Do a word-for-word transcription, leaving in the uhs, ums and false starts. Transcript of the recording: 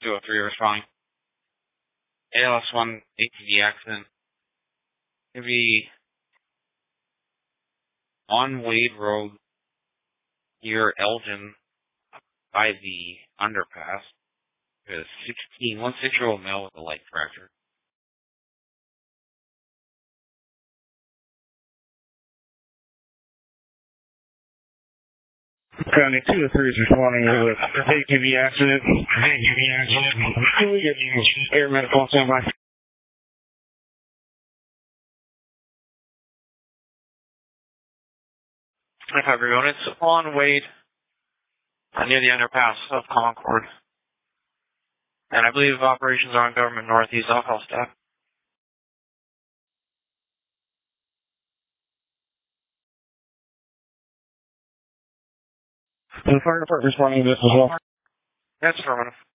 two oh three responding. A L S one A T V accident. Could be on Wade Road near Elgin by the underpass. There's sixteen, one six-year-old male with a leg fracture. County two oh three is responding to a A T V accident. A T V accident. Can we get you air medical on standby? twenty-five units on Wade, uh, near the underpass of Concord. And I believe operations are on Government Northeast off health staff. The fire department responding to this as well. That's affirmative.